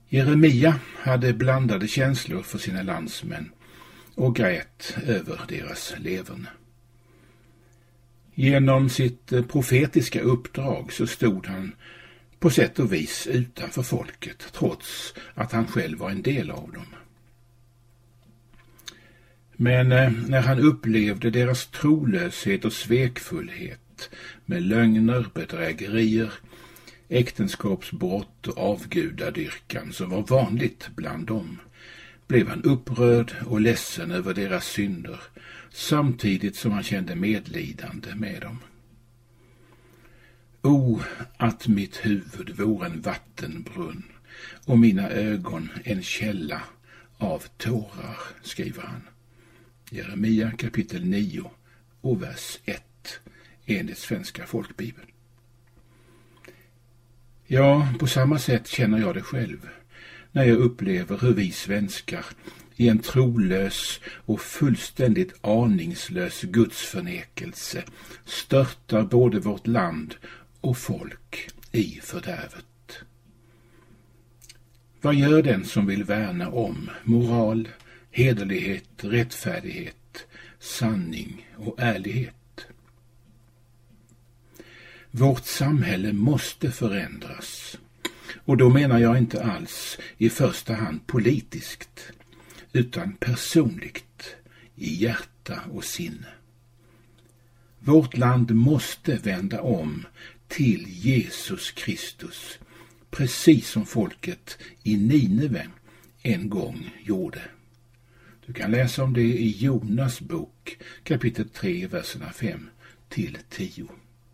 Jeremia hade blandade känslor för sina landsmän och grät över deras leverne. Genom sitt profetiska uppdrag så stod han på sätt och vis utanför folket, trots att han själv var en del av dem. Men när han upplevde deras trolöshet och svekfullhet med lögner, bedrägerier, äktenskapsbrott och avgudadyrkan som var vanligt bland dem, blev han upprörd och ledsen över deras synder, samtidigt som han kände medlidande med dem. O, att mitt huvud vore en vattenbrunn och mina ögon en källa av tårar, skriver han. Jeremia kapitel 9 och vers 1 enligt Svenska folkbibeln. Ja, på samma sätt känner jag det själv när jag upplever hur vi svenskar i en trolös och fullständigt aningslös gudsförnekelse störtar både vårt land och folk i fördärvet. Vad gör den som vill värna om moral, hederlighet, rättfärdighet, sanning och ärlighet? Vårt samhälle måste förändras, och då menar jag inte alls i första hand politiskt, utan personligt, i hjärta och sinne. Vårt land måste vända om till Jesus Kristus, precis som folket i Nineve en gång gjorde. Du kan läsa om det i Jonas bok, kapitel 3, verserna 5-10.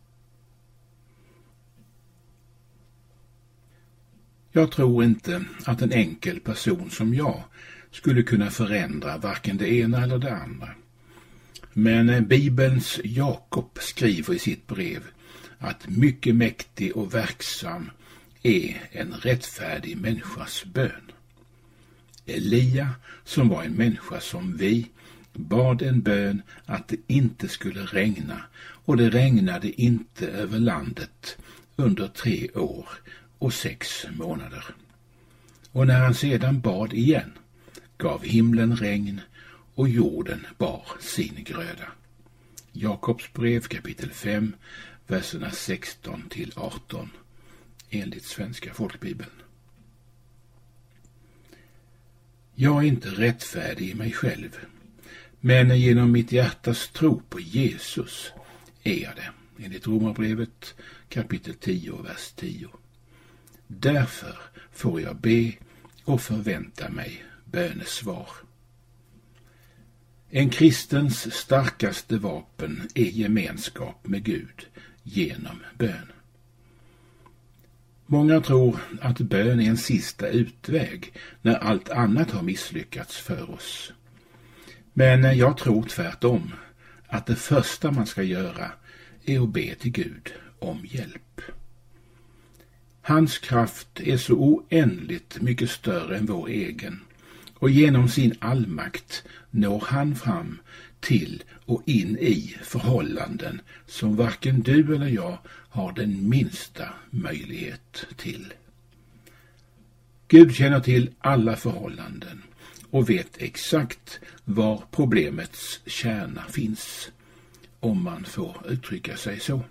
Jag tror inte att en enkel person som jag skulle kunna förändra varken det ena eller det andra. Men Bibelns Jakob skriver i sitt brev att mycket mäktig och verksam är en rättfärdig människas bön. Elia, som var en människa som vi, bad en bön att det inte skulle regna, och det regnade inte över landet under 3 år och 6 månader. Och när han sedan bad igen gav himlen regn och jorden bar sin gröda. Jakobs brev kapitel 5, verserna 16-18 enligt Svenska folkbibeln. Jag är inte rättfärdig i mig själv, men genom mitt hjärtas tro på Jesus är jag det, enligt Romarbrevet kapitel 10 och vers 10. Därför får jag be och förvänta mig bönesvar. En kristens starkaste vapen är gemenskap med Gud genom bön. Många tror att bön är en sista utväg när allt annat har misslyckats för oss. Men jag tror tvärtom att det första man ska göra är att be till Gud om hjälp. Hans kraft är så oändligt mycket större än vår egen, och genom sin allmakt når han fram till och in i förhållanden som varken du eller jag har den minsta möjlighet till. Gud känner till alla förhållanden och vet exakt var problemets kärna finns, om man får uttrycka sig så.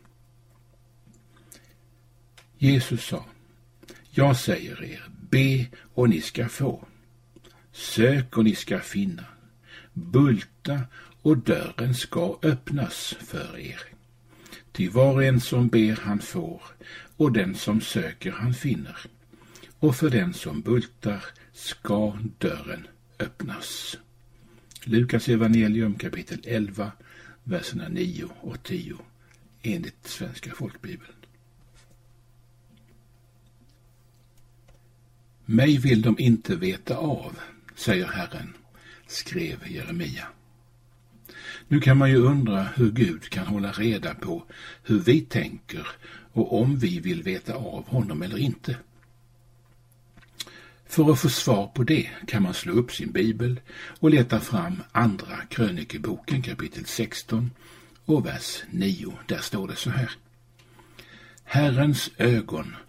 Jesus sa: jag säger er, be och ni ska få. Sök och ni ska finna. Bulta och dörren ska öppnas för er. Ty var och en som ber han får, och den som söker han finner. Och för den som bultar ska dörren öppnas. Lukas evangelium kapitel 11, verserna 9 och 10 enligt Svenska folkbibeln. Mig vill de inte veta av, säger Herren, skrev Jeremia. Nu kan man ju undra hur Gud kan hålla reda på hur vi tänker och om vi vill veta av honom eller inte. För att få svar på det kan man slå upp sin bibel och leta fram andra krönikeboken kapitel 16 och vers 9. Där står det så här: Herrens ögon